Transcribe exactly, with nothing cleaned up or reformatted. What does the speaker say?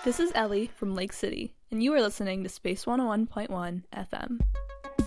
This is Ellie from Lake City, and you are listening to Space one oh one point one F M.